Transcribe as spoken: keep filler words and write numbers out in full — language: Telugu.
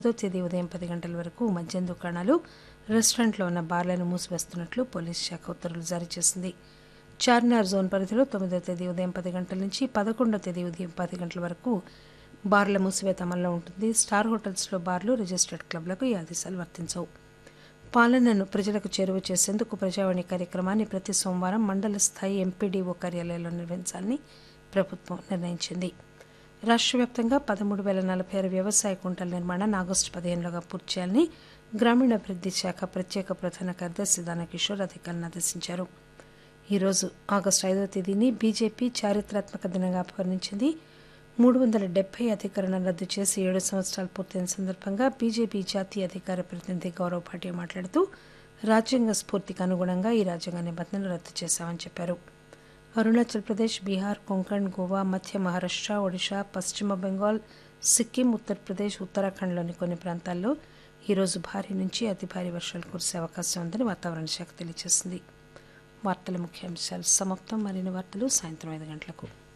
తొమ్మిదో తేదీ ఉదయం పది గంటల వరకు మద్యం దుకాణాలు, రెస్టారెంట్లో ఉన్న బార్లను మూసివేస్తున్నట్లు పోలీసు శాఖ ఉత్తర్వులు జారీ చేసింది. చార్మినార్ జోన్ పరిధిలో తొమ్మిదో తేదీ ఉదయం పది గంటల నుంచి పదకొండో తేదీ ఉదయం పది గంటల వరకు బార్ల మూసివేత అమల్లో ఉంటుంది. స్టార్ హోటల్స్లో బార్లు, రిజిస్టర్డ్ క్లబ్లకు ఈ ఆదేశాలు వర్తించవు. పాలనను ప్రజలకు చేరువ చేసేందుకు ప్రజావాణి కార్యక్రమాన్ని ప్రతి సోమవారం మండల స్థాయి ఎంపీడీఓ కార్యాలయాల్లో నిర్వహించాలని ప్రభుత్వం నిర్ణయించింది. రాష్ట్ర వ్యాప్తంగా పదమూడు వేల నలభై ఆరు వ్యవసాయ కుంటల నిర్మాణాన్ని ఆగస్టు పదిహేనులోగా పూర్తి చేయాలని గ్రామీణాభివృద్ధి శాఖ ప్రత్యేక ప్రధాన కార్యదర్శి దానకిషోర్ అధికారులను ఆదేశించారు. ఈరోజు ఆగస్టు ఐదవ తేదీని బీజేపీ చారిత్రాత్మక దినంగా అభివర్ణించింది. మూడు వందల డెబ్బై అధికరణను రద్దు చేసి ఏడు సంవత్సరాలు పూర్తయిన సందర్భంగా బీజేపీ జాతీయ అధికార ప్రతినిధి గౌరవ్ భాటియా మాట్లాడుతూ రాజ్యాంగ స్ఫూర్తికి అనుగుణంగా ఈ రాజ్యాంగ నిబంధనలు రద్దు చేశామని చెప్పారు. అరుణాచల్ ప్రదేశ్, బీహార్, కొంకణ్, గోవా, మధ్య మహారాష్ట్ర, ఒడిశా, పశ్చిమ బెంగాల్, సిక్కిం, ఉత్తరప్రదేశ్, ఉత్తరాఖండ్లోని కొన్ని ప్రాంతాల్లో ఈరోజు భారీ నుంచి అతి భారీ వర్షాలు కురిసే అవకాశం ఉందని వాతావరణ శాఖ తెలియజేసింది. వార్తల ముఖ్యాంశాలు సమాప్తం. మరిన్ని వార్తలు సాయంత్రం ఐదు గంటలకు.